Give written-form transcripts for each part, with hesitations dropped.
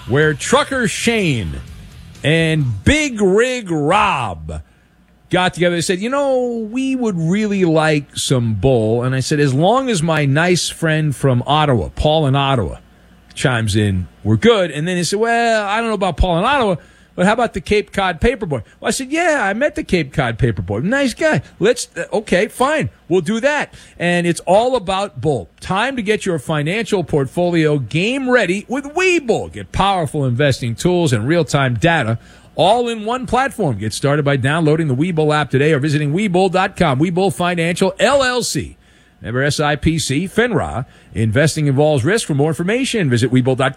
where Trucker Shane and Big Rig Rob got together. They said, we would really like some bull. And I said, as long as my nice friend from Ottawa, Paul in Ottawa, chimes in, we're good. And then he said, well, I don't know about Paul in Ottawa, but how about the Cape Cod Paperboy? Well, I said, yeah, I met the Cape Cod Paperboy. Nice guy. Okay, fine. We'll do that. And it's all about bull. Time to get your financial portfolio game ready with Webull. Get powerful investing tools and real-time data all in one platform. Get started by downloading the Webull app today or visiting Webull.com. Webull Financial, LLC. Member SIPC, FINRA. Investing involves risk. For more information, visit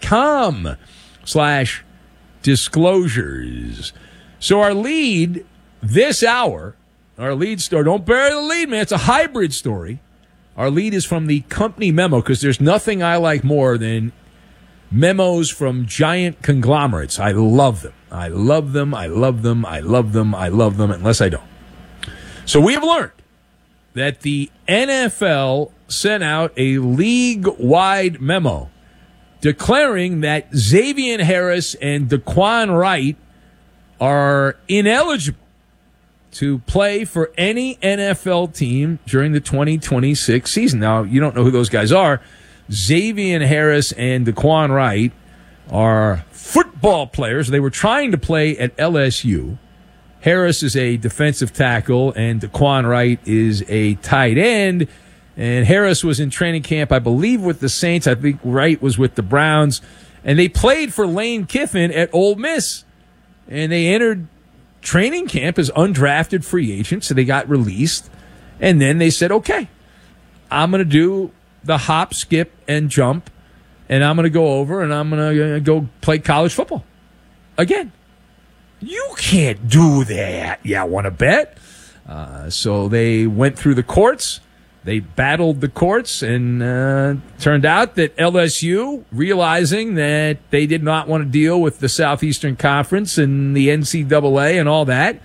Webull.com/disclosures. So our lead this hour, our lead story, don't bury the lead, man. It's a hybrid story. Our lead is from the company memo, because there's nothing I like more than memos from giant conglomerates. I love them. I love them. I love them. I love them. I love them, unless I don't. So we have learned that the NFL sent out a league-wide memo declaring that Xavier Harris and Daquan Wright are ineligible to play for any NFL team during the 2026 season. Now, you don't know who those guys are. Xavier Harris and Daquan Wright are football players. They were trying to play at LSU. Harris is a defensive tackle, and Daquan Wright is a tight end. And Harris was in training camp, I believe, with the Saints. I think Wright was with the Browns. And they played for Lane Kiffin at Ole Miss. And they entered training camp as undrafted free agents, so they got released. And then they said, okay, I'm going to do the hop, skip, and jump, and I'm going to go over and I'm going to go play college football again. You can't do that. Yeah, want to bet? So they went through the courts. They battled the courts, and turned out that LSU, realizing that they did not want to deal with the Southeastern Conference and the NCAA and all that,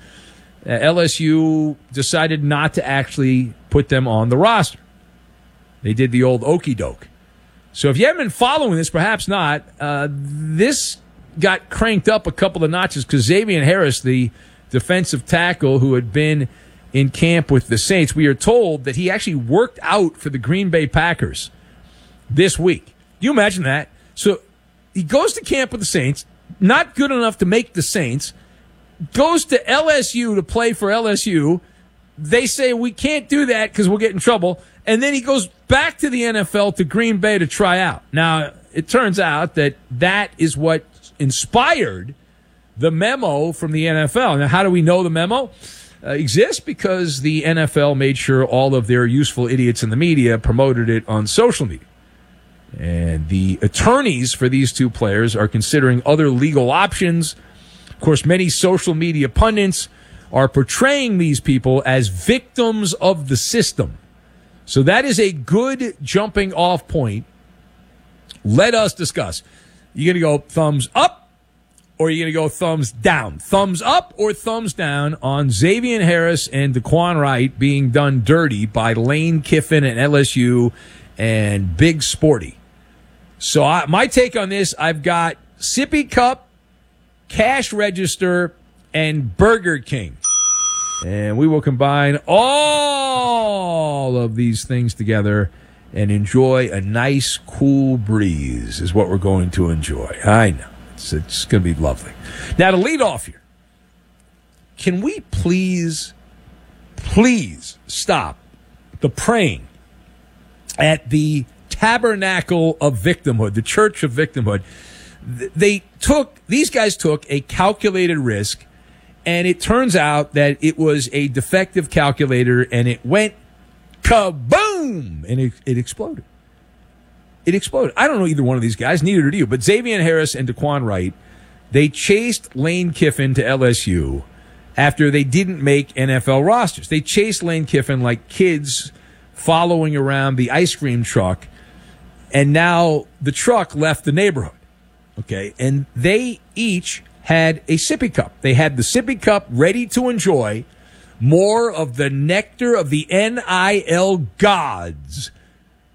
LSU decided not to actually put them on the roster. They did the old okey doke. So if you haven't been following this, perhaps not, this got cranked up a couple of notches because Xavier Harris, the defensive tackle who had been in camp with the Saints, we are told that he actually worked out for the Green Bay Packers this week. Can you imagine that? So he goes to camp with the Saints, not good enough to make the Saints, goes to LSU to play for LSU. They say we can't do that because we'll get in trouble. And then he goes back to the NFL to Green Bay to try out. Now, it turns out that that is what inspired the memo from the NFL. Now, how do we know the memo exists? Because the NFL made sure all of their useful idiots in the media promoted it on social media. And the attorneys for these two players are considering other legal options. Of course, many social media pundits are portraying these people as victims of the system. So that is a good jumping off point. Let us discuss. You going to go thumbs up, or are you going to go thumbs down? Thumbs up or thumbs down on Xavier Harris and Daquan Wright being done dirty by Lane Kiffin and LSU and Big Sporty. So my take on this, I've got Sippy Cup, Cash Register, and Burger King. And we will combine all of these things together and enjoy a nice, cool breeze is what we're going to enjoy. I know. It's going to be lovely. Now, to lead off here, can we please stop the praying at the Tabernacle of Victimhood, the Church of Victimhood? These guys took a calculated risk, and it turns out that it was a defective calculator, and it went kaboom, and it exploded. It exploded. I don't know either one of these guys, neither do you, but Xavier Harris and Daquan Wright, they chased Lane Kiffin to LSU after they didn't make NFL rosters. They chased Lane Kiffin like kids following around the ice cream truck, and now the truck left the neighborhood. Okay, and they each had a sippy cup. They had the sippy cup ready to enjoy more of the nectar of the NIL gods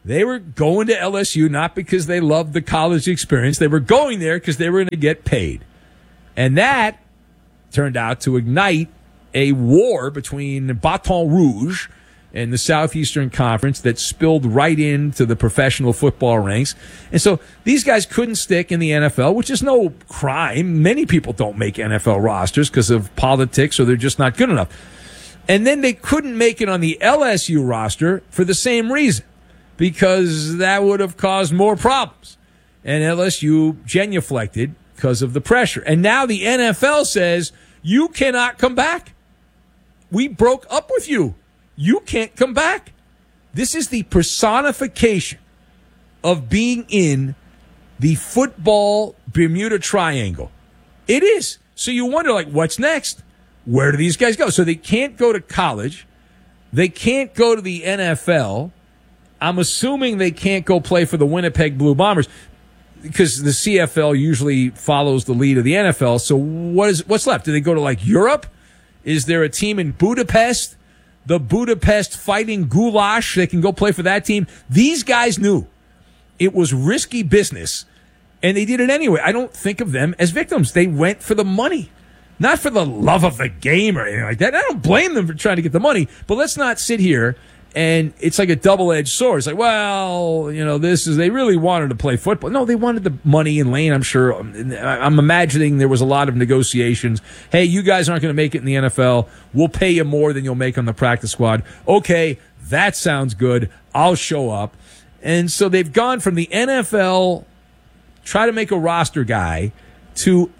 They were going to LSU not because they loved the college experience. They were going there because they were going to get paid. And that turned out to ignite a war between Baton Rouge and the Southeastern Conference that spilled right into the professional football ranks. And so these guys couldn't stick in the NFL, which is no crime. Many people don't make NFL rosters because of politics or they're just not good enough. And then they couldn't make it on the LSU roster for the same reason, because that would have caused more problems. And LSU genuflected because of the pressure. And now the NFL says, you cannot come back. We broke up with you. You can't come back. This is the personification of being in the football Bermuda Triangle. It is. So you wonder, like, what's next? Where do these guys go? So they can't go to college. They can't go to the NFL. I'm assuming they can't go play for the Winnipeg Blue Bombers because the CFL usually follows the lead of the NFL. So what's left? Do they go to, like, Europe? Is there a team in Budapest? The Budapest Fighting Goulash? They can go play for that team. These guys knew it was risky business, and they did it anyway. I don't think of them as victims. They went for the money, not for the love of the game or anything like that. I don't blame them for trying to get the money, but let's not sit here and it's like a double-edged sword. It's like, well, they really wanted to play football. No, they wanted the money and lane, I'm sure. I'm imagining there was a lot of negotiations. Hey, you guys aren't going to make it in the NFL. We'll pay you more than you'll make on the practice squad. Okay, that sounds good. I'll show up. And so they've gone from the NFL, try to make a roster guy, to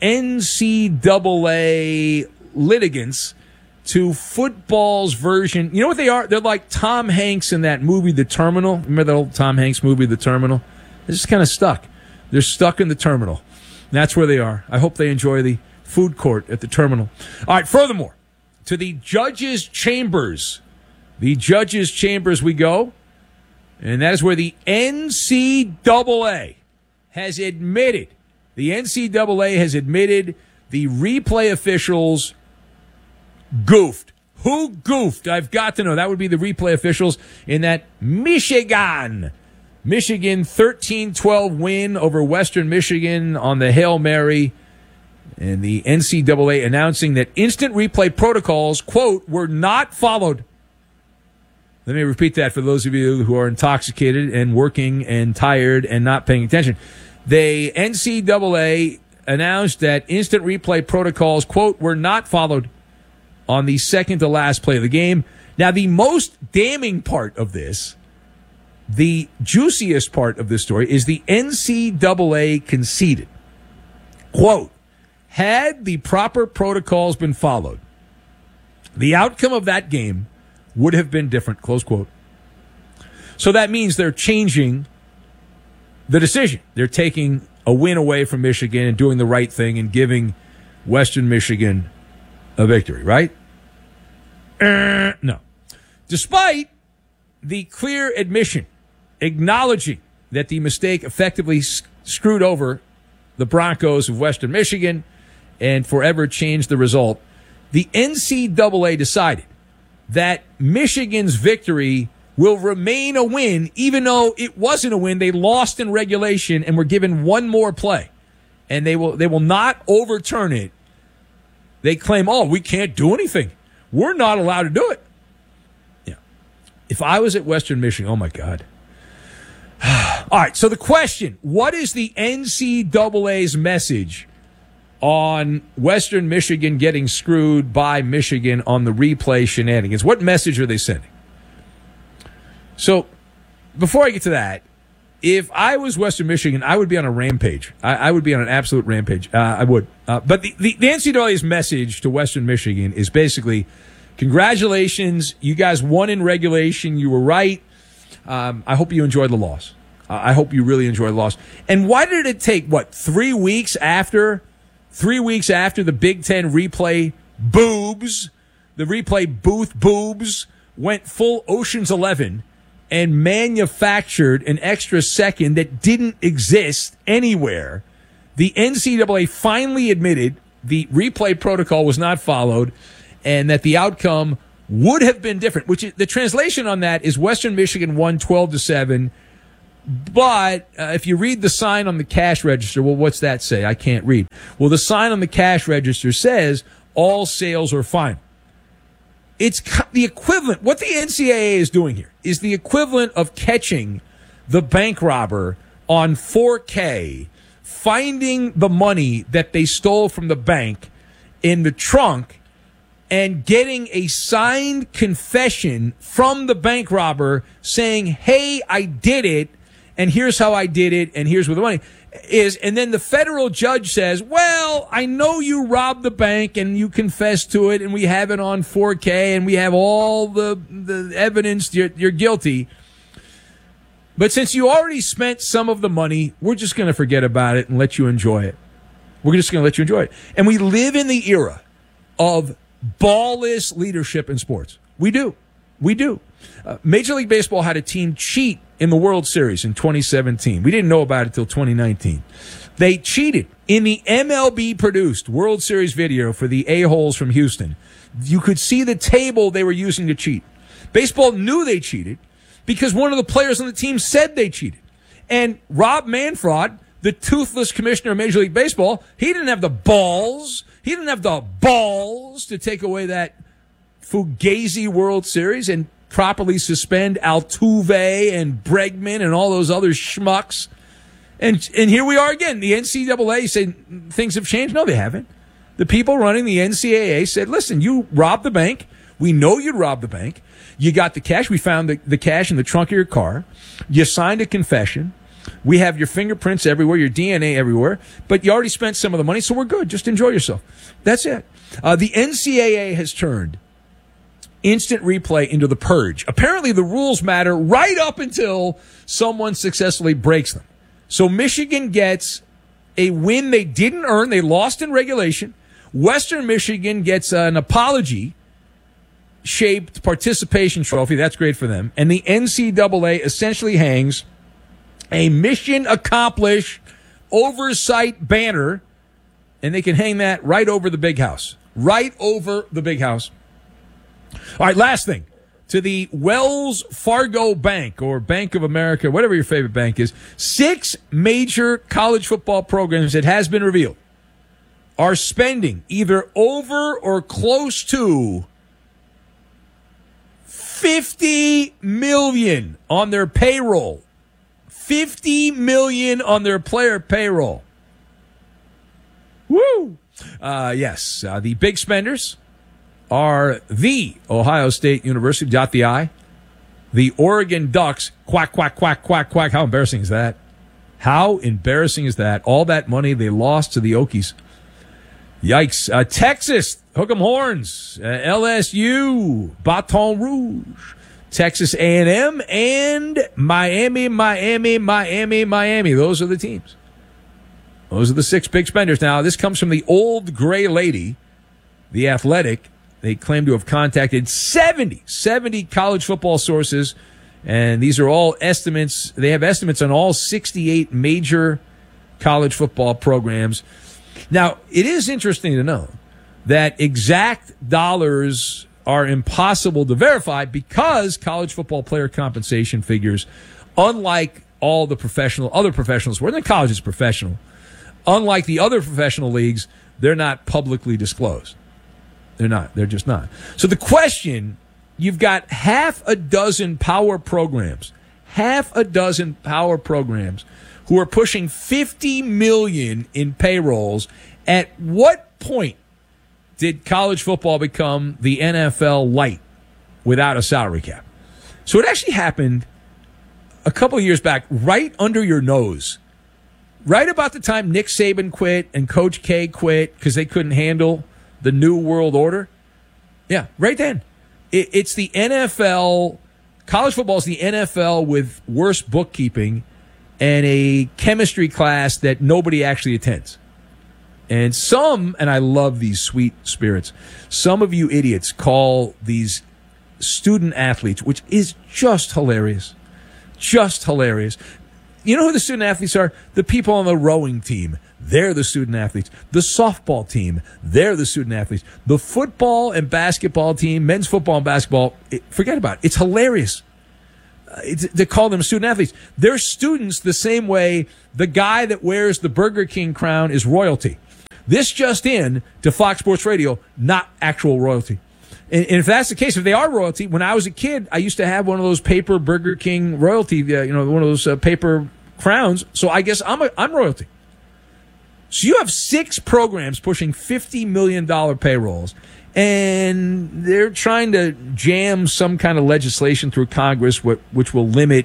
NCAA litigants, to football's version. You know what they are? They're like Tom Hanks in that movie, The Terminal. Remember that old Tom Hanks movie, The Terminal? They're just kind of stuck. They're stuck in the terminal. And that's where they are. I hope they enjoy the food court at the terminal. All right, furthermore, to the judges' chambers. The judges' chambers we go. And that is where the NCAA has admitted. The NCAA has admitted the replay officials goofed. Who goofed? I've got to know. That would be the replay officials in that Michigan 13-12 win over Western Michigan on the Hail Mary. And the NCAA announcing that instant replay protocols, quote, were not followed. Let me repeat that for those of you who are intoxicated and working and tired and not paying attention. The NCAA announced that instant replay protocols, quote, were not followed on the second to last play of the game. Now, the most damning part of this, the juiciest part of this story, is the NCAA conceded. Quote, had the proper protocols been followed, the outcome of that game would have been different, close quote. So that means they're changing the decision. They're taking a win away from Michigan and doing the right thing and giving Western Michigan a victory, right? No. Despite the clear admission, acknowledging that the mistake effectively screwed over the Broncos of Western Michigan and forever changed the result, the NCAA decided that Michigan's victory will remain a win, even though it wasn't a win. They lost in regulation and were given one more play. And they will not overturn it. They claim, we can't do anything. We're not allowed to do it. Yeah. If I was at Western Michigan, oh, my God. All right, so the question, what is the NCAA's message on Western Michigan getting screwed by Michigan on the replay shenanigans? What message are they sending? So before I get to that, if I was Western Michigan, I would be on a rampage. I would be on an absolute rampage. I would. But the NCAA's message to Western Michigan is basically, congratulations, you guys won in regulation. You were right. I hope you enjoyed the loss. I hope you really enjoyed the loss. And why did it take, 3 weeks after? 3 weeks after the Big Ten replay boobs, the replay booth boobs went full Ocean's 11 and manufactured an extra second that didn't exist anywhere. The NCAA finally admitted the replay protocol was not followed and that the outcome would have been different, which is, the translation on that is Western Michigan won 12-7. But if you read the sign on the cash register, well, what's that say? I can't read. Well, the sign on the cash register says all sales are fine. It's the equivalent. What the NCAA is doing here is the equivalent of catching the bank robber on 4K, finding the money that they stole from the bank in the trunk, and getting a signed confession from the bank robber saying, hey, I did it, and here's how I did it, and here's where the money is. And then the federal judge says, well, I know you robbed the bank and you confessed to it, and we have it on 4K, and we have all the evidence you're guilty. But since you already spent some of the money, we're just going to forget about it and let you enjoy it. We're just going to let you enjoy it. And we live in the era of ballless leadership in sports. We do. We do. Major League Baseball had a team cheat in the World Series in 2017. We didn't know about it until 2019. They cheated in the MLB-produced World Series video for the A-holes from Houston. You could see the table they were using to cheat. Baseball knew they cheated because one of the players on the team said they cheated. And Rob Manfred, the toothless commissioner of Major League Baseball, he didn't have the balls. He didn't have the balls to take away that Fugazi World Series and properly suspend Altuve and Bregman and all those other schmucks. And here we are again. The NCAA said things have changed. No, they haven't. The people running the NCAA said, listen, you robbed the bank. We know you robbed the bank. You got the cash. We found the cash in the trunk of your car. You signed a confession. We have your fingerprints everywhere, your DNA everywhere, but you already spent some of the money, so we're good. Just enjoy yourself. That's it. The NCAA has turned instant replay into the purge. Apparently, the rules matter right up until someone successfully breaks them. So Michigan gets a win they didn't earn. They lost in regulation. Western Michigan gets an apology-shaped participation trophy. That's great for them. And the NCAA essentially hangs a mission accomplished oversight banner, and they can hang that right over the big house. Right over the big house. All right, last thing. To the Wells Fargo Bank or Bank of America, whatever your favorite bank is, 6 major college football programs, it has been revealed, are spending either over or close to $50 million on their payroll. $50 million on their player payroll. Woo! Yes, the big spenders are the Ohio State University, dot the I, the Oregon Ducks, quack, quack, quack, quack, quack. How embarrassing is that? How embarrassing is that? All that money they lost to the Okies. Yikes. Texas, hook 'em horns. LSU, Baton Rouge. Texas A&M, and Miami. Those are the teams. Those are the 6 big spenders. Now, this comes from the old gray lady, The Athletic. They claim to have contacted 70 college football sources, and these are all estimates. They have estimates on all 68 major college football programs. Now, it is interesting to know that exact dollars are impossible to verify because college football player compensation figures, unlike all the other professional sports, and college is professional, unlike the other professional leagues, they're not publicly disclosed. They're not. They're just not. So the question, you've got half a dozen power programs who are pushing $50 million in payrolls. At what point did college football become the NFL light without a salary cap? So it actually happened a couple of years back, right under your nose. Right about the time Nick Saban quit and Coach K quit because they couldn't handle the new world order. Yeah, right then. It's the NFL. College football is the NFL with worse bookkeeping and a chemistry class that nobody actually attends. And I love these sweet spirits, some of you idiots call these student athletes, which is just hilarious. Just hilarious. You know who the student athletes are? The people on the rowing team. They're the student athletes. The softball team. They're the student athletes. The football and basketball team, men's football and basketball, forget about it. It's hilarious. to call them student athletes. They're students the same way the guy that wears the Burger King crown is royalty. This just in to Fox Sports Radio, not actual royalty. And if that's the case, if they are royalty, when I was a kid, I used to have one of those paper Burger King royalty, one of those paper crowns. So I guess I'm royalty. So you have 6 programs pushing $50 million payrolls, and they're trying to jam some kind of legislation through Congress which will limit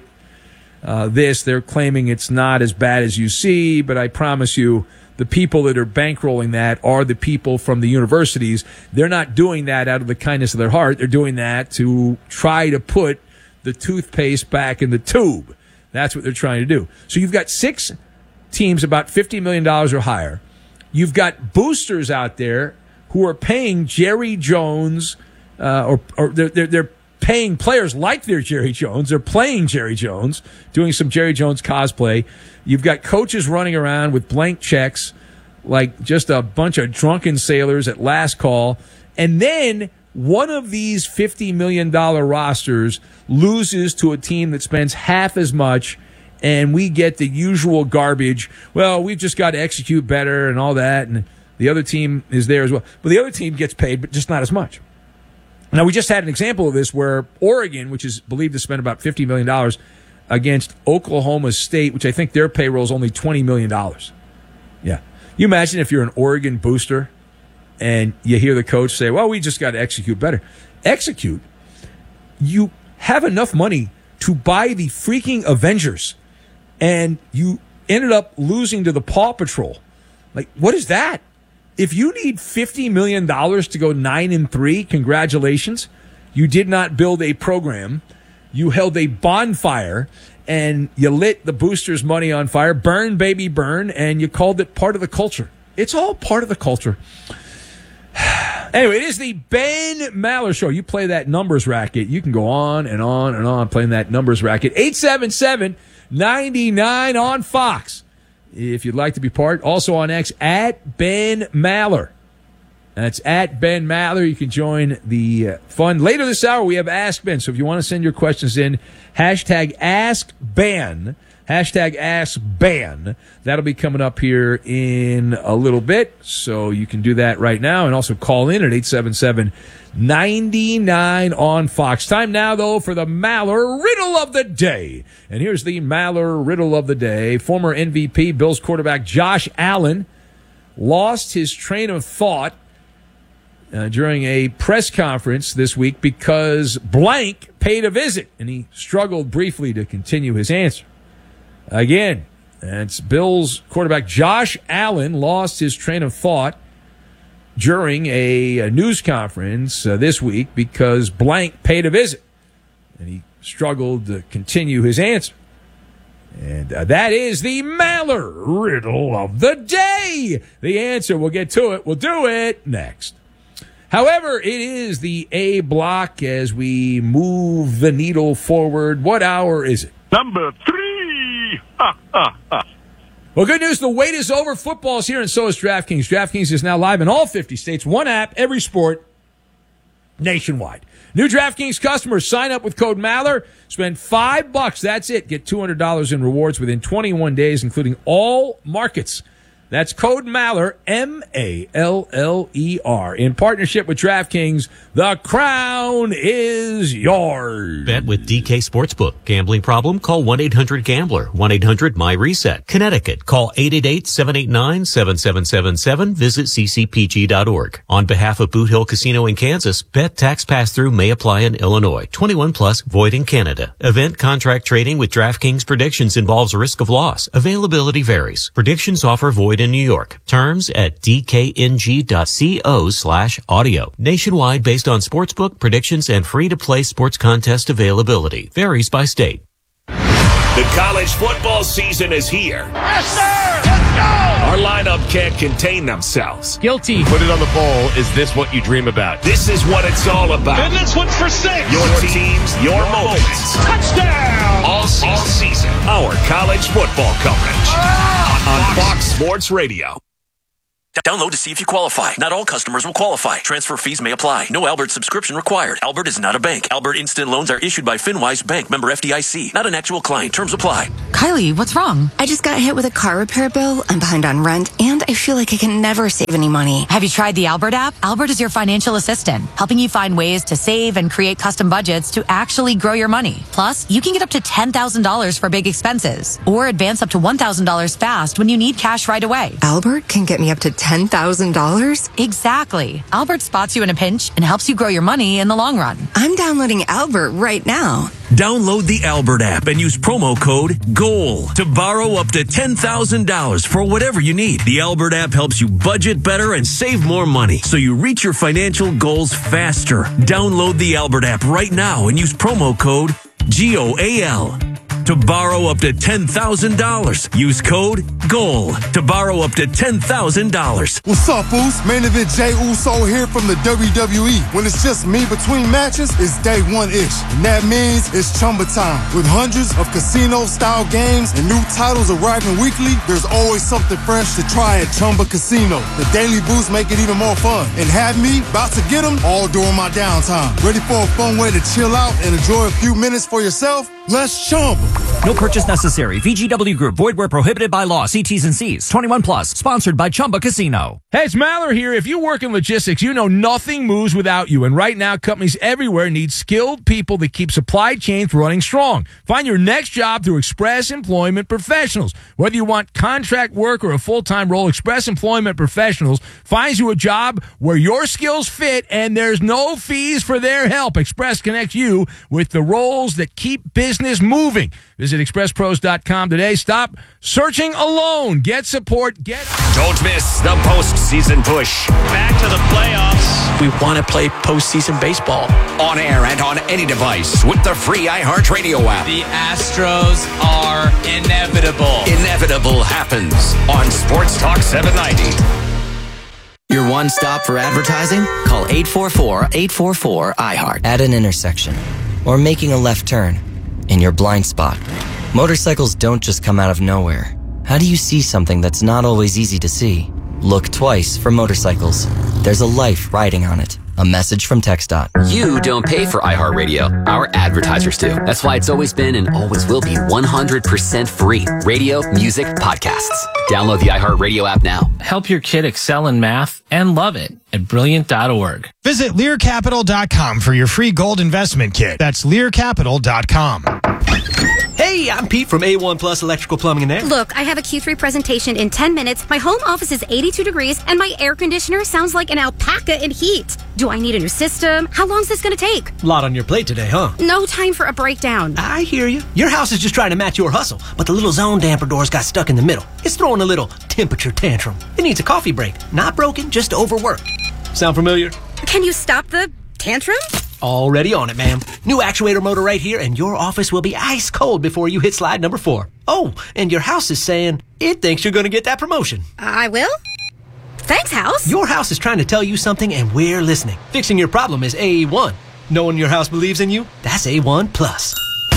this. They're claiming it's not as bad as you see, but I promise you, the people that are bankrolling that are the people from the universities. They're not doing that out of the kindness of their heart. They're doing that to try to put the toothpaste back in the tube. That's what they're trying to do. So you've got 6 teams about $50 million or higher. You've got boosters out there who are paying Jerry Jones, or they're paying players like they're Jerry Jones. They're playing Jerry Jones, doing some Jerry Jones cosplay. You've got coaches running around with blank checks, like just a bunch of drunken sailors at last call. And then one of these $50 million rosters loses to a team that spends half as much, and we get the usual garbage. Well, we've just got to execute better and all that, and the other team is there as well. But the other team gets paid, but just not as much. Now, we just had an example of this where Oregon, which is believed to spend about $50 million against Oklahoma State, which I think their payroll is only $20 million. Yeah. You imagine if you're an Oregon booster and you hear the coach say, well, we just got to execute better. Execute? You have enough money to buy the freaking Avengers, and you ended up losing to the Paw Patrol. Like, what is that? If you need $50 million to go 9-3, congratulations. You did not build a program. You held a bonfire, and you lit the boosters' money on fire. Burn, baby, burn, and you called it part of the culture. It's all part of the culture. Anyway, it is the Ben Maller Show. You play that numbers racket. You can go on and on and on playing that numbers racket. 877-99 on Fox. If you'd like to be part. Also on X, at Ben Maller. That's at Ben Maller. You can join the fun. Later this hour, we have Ask Ben. So if you want to send your questions in, hashtag Ask Ben. Hashtag Ask Ben. That'll be coming up here in a little bit. So you can do that right now. And also call in at 877-99 on Fox. Time now, though, for the Maller Riddle of the Day. And here's the Maller Riddle of the Day. Former MVP Bills quarterback Josh Allen lost his train of thought during a press conference this week because blank paid a visit. And he struggled briefly to continue his answer. Again, it's Bills quarterback Josh Allen lost his train of thought during a news conference this week because blank paid a visit. And he struggled to continue his answer. And that is the Maller Riddle of the Day. The answer, we'll get to it. We'll do it next. However, it is the A block as we move the needle forward. What hour is it? Number 3. Well, good news. The wait is over. Football's here, and so is DraftKings. DraftKings is now live in all 50 states. One app, every sport, nationwide. New DraftKings customers sign up with code Maller. Spend $5. That's it. Get $200 in rewards within 21 days, including all markets. That's code Maller, M-A-L-L-E-R. In partnership with DraftKings, the crown is yours. Bet with DK Sportsbook. Gambling problem? Call 1-800-GAMBLER. 1-800-MY-RESET. Connecticut. Call 888-789-7777. Visit ccpg.org. On behalf of Boot Hill Casino in Kansas, bet tax pass-through may apply in Illinois. 21 plus, void in Canada. Event contract trading with DraftKings predictions involves risk of loss. Availability varies. Predictions offer void in New York. Terms at dkng.co/audio. Nationwide based on sportsbook predictions and free-to-play sports contest availability. Varies by state. The college football season is here. Yes, sir! Let's go! Our lineup can't contain themselves. Guilty. Put it on the bowl. Is this what you dream about? This is what it's all about. And this one's for 6. Your teams, your moments. Touchdown! All season. Our college football coverage. On Fox Sports Radio. Download to see if you qualify. Not all customers will qualify. Transfer fees may apply. No Albert subscription required. Albert is not a bank. Albert Instant Loans are issued by FinWise Bank, member FDIC. Not an actual client. Terms apply. Kylie, what's wrong? I just got hit with a car repair bill. I'm behind on rent, and I feel like I can never save any money. Have you tried the Albert app? Albert is your financial assistant, helping you find ways to save and create custom budgets to actually grow your money. Plus, you can get up to $10,000 for big expenses, or advance up to $1,000 fast when you need cash right away. Albert can get me up to $10,000? Exactly. Albert spots you in a pinch and helps you grow your money in the long run. I'm downloading Albert right now. Download the Albert app and use promo code GOAL to borrow up to $10,000 for whatever you need. The Albert app helps you budget better and save more money so you reach your financial goals faster. Download the Albert app right now and use promo code GOAL to borrow up to $10,000. Use code GOAL to borrow up to $10,000. What's up, Uso? Main event Jey Uso here from the WWE. When it's just me between matches, it's day one-ish. And that means it's Chumba time. With hundreds of casino-style games and new titles arriving weekly, there's always something fresh to try at Chumba Casino. The daily boosts make it even more fun. And have me about to get them all during my downtime. Ready for a fun way to chill out and enjoy a few minutes for yourself? Let's Chumba. No purchase necessary. VGW Group. Void where prohibited by law. See T's and C's. 21 plus. Sponsored by Chumba Casino. Hey, it's Maller here. If you work in logistics, you know nothing moves without you. And right now, companies everywhere need skilled people that keep supply chains running strong. Find your next job through Express Employment Professionals. Whether you want contract work or a full-time role, Express Employment Professionals finds you a job where your skills fit and there's no fees for their help. Express connects you with the roles that keep business moving. Visit expresspros.com today. Stop searching alone. Get support. Don't miss the postseason push. Back to the playoffs. We want to play postseason baseball. On air and on any device with the free iHeartRadio app. The Astros are inevitable. Inevitable happens on Sports Talk 790. Your one stop for advertising? Call 844-844-iHeart. At an intersection or making a left turn in your blind spot. Motorcycles don't just come out of nowhere. How do you see something that's not always easy to see? Look twice for motorcycles. There's a life riding on it. A message from TxDOT. You don't pay for iHeartRadio. Our advertisers do. That's why it's always been and always will be 100% free. Radio, music, podcasts. Download the iHeartRadio app now. Help your kid excel in math and love it at Brilliant.org. Visit LearCapital.com for your free gold investment kit. That's LearCapital.com. Hey, I'm Pete from A1 Plus Electrical Plumbing and Air. Look, I have a Q3 presentation in 10 minutes. My home office is 82 degrees, and my air conditioner sounds like an alpaca in heat. Do I need a new system? How long is this going to take? A lot on your plate today, huh? No time for a breakdown. I hear you. Your house is just trying to match your hustle, but the little zone damper doors got stuck in the middle. It's throwing a little temperature tantrum. It needs a coffee break. Not broken, just overworked. Sound familiar? Can you stop the tantrum? Already on it, ma'am. New actuator motor right here, and your office will be ice cold before you hit slide number 4. Oh, and your house is saying it thinks you're going to get that promotion. I will? Thanks, house. Your house is trying to tell you something, and we're listening. Fixing your problem is A1. Knowing your house believes in you, that's A1 Plus.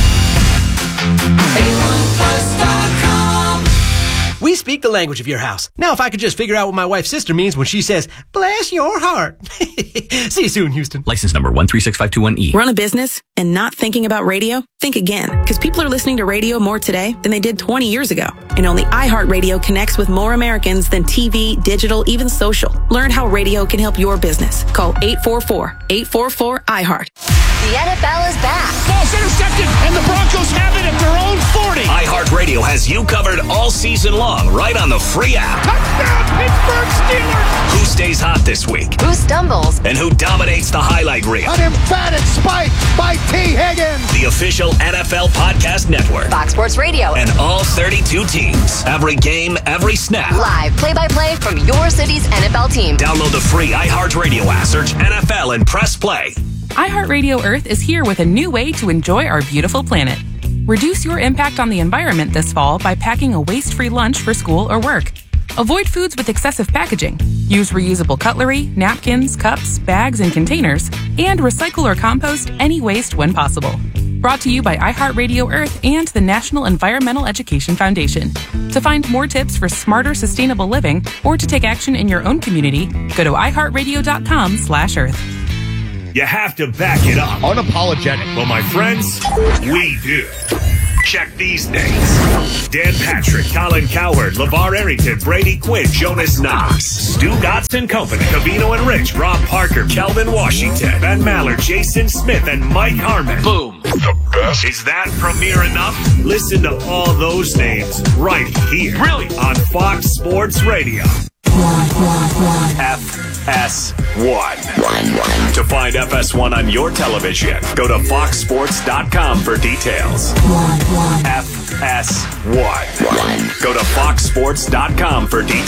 A1plus.com. We speak the language of your house. Now, if I could just figure out what my wife's sister means when she says, bless your heart. See you soon, Houston. License number 136521E. Run a business and not thinking about radio? Think again, because people are listening to radio more today than they did 20 years ago. And only iHeartRadio connects with more Americans than TV, digital, even social. Learn how radio can help your business. Call 844-844-iHeart. The NFL is back. Ball's intercepted, and the Broncos have it at their own 40. iHeartRadio has you covered all season long, right on the free app. Touchdown, Pittsburgh Steelers! Who stays hot this week? Who stumbles? And who dominates the highlight reel? An emphatic spike by T. Higgins. The official NFL podcast network. Fox Sports Radio. And all 32 teams. Every game, every snap. Live play-by-play from your city's NFL team. Download the free iHeartRadio app. Search NFL and press play. iHeartRadio Earth is here with a new way to enjoy our beautiful planet. Reduce your impact on the environment this fall by packing a waste-free lunch for school or work. Avoid foods with excessive packaging. Use reusable cutlery, napkins, cups, bags, and containers, and recycle or compost any waste when possible. Brought to you by iHeartRadio Earth and the National Environmental Education Foundation. To find more tips for smarter, sustainable living or to take action in your own community, go to iHeartRadio.com/Earth. You have to back it up. Unapologetic. Well, my friends, we do. Check these names: Dan Patrick, Colin Cowherd, LeVar Arrington, Brady Quinn, Jonas Knox, Stu Gotts and Company, Cavino and Rich, Rob Parker, Kelvin Washington, Ben Maller, Jason Smith, and Mike Harmon. Boom. The best. Is that premiere enough? Listen to all those names right here. Really? On Fox Sports Radio. FS1. To find FS1 on your television, go to foxsports.com for details. FS1. Go to foxsports.com for details.